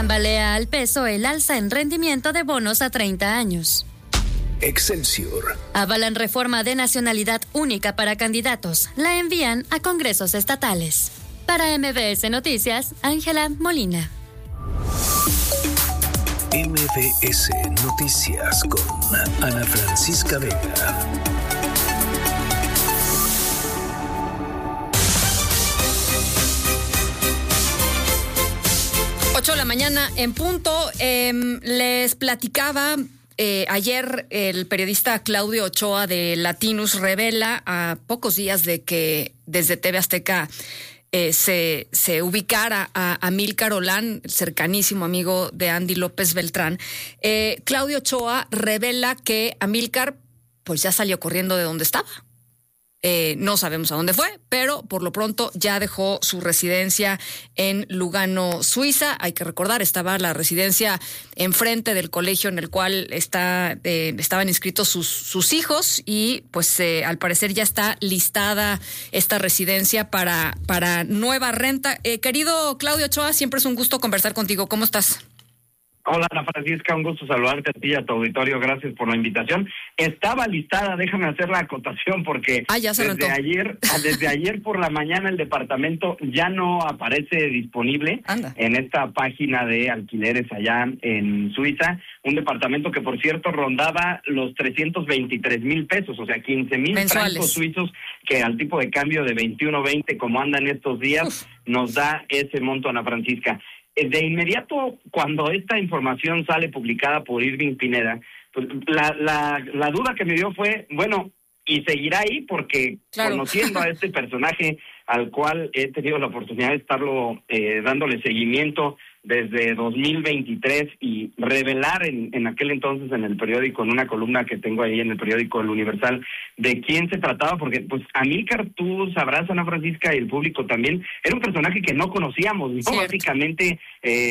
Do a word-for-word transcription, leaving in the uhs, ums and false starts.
Tambalea al peso el alza en rendimiento de bonos a treinta años. Excelsior. Avalan reforma de nacionalidad única para candidatos. La envían a congresos estatales. Para M B S Noticias, Ángela Molina. M B S Noticias con Ana Francisca Vega. ocho de la mañana en punto. Eh, les platicaba eh, ayer el periodista Claudio Ochoa de Latinus revela a pocos días de que desde T V Azteca eh, se, se ubicara a Amílcar Olán, el cercanísimo amigo de Andy López Beltrán. Eh, Claudio Ochoa revela que Amílcar pues ya salió corriendo de donde estaba. Eh, no sabemos a dónde fue, pero por lo pronto ya dejó su residencia en Lugano, Suiza. Hay que recordar, estaba la residencia enfrente del colegio en el cual está, eh, estaban inscritos sus, sus hijos y pues eh, al parecer ya está listada esta residencia para, para nueva renta. Eh, querido Claudio Ochoa, siempre es un gusto conversar contigo. ¿Cómo estás? Hola, Ana Francisca, un gusto saludarte a ti y a tu auditorio, gracias por la invitación. Estaba listada, déjame hacer la acotación porque ah, ya se desde ayer, desde ayer por la mañana el departamento ya no aparece disponible Anda. en esta página de alquileres allá en Suiza, un departamento que por cierto rondaba los trescientos veintitrés mil pesos, o sea, quince mil francos suizos, que al tipo de cambio de veintiuno veinte como andan estos días, Uf. nos da ese monto, Ana Francisca. De inmediato, cuando esta información sale publicada por Irving Pineda, pues la, la, la duda que me dio fue, bueno, ¿y seguirá ahí? Porque claro. conociendo a este personaje al cual he tenido la oportunidad de estarlo eh, dándole seguimiento desde dos mil veintitrés y revelar en, en aquel entonces en el periódico, en una columna que tengo ahí en el periódico El Universal, de quién se trataba, porque pues Amílcar, tú sabrás, Ana Francisca, y el público también, era un personaje que no conocíamos, ¿no? Básicamente... Eh,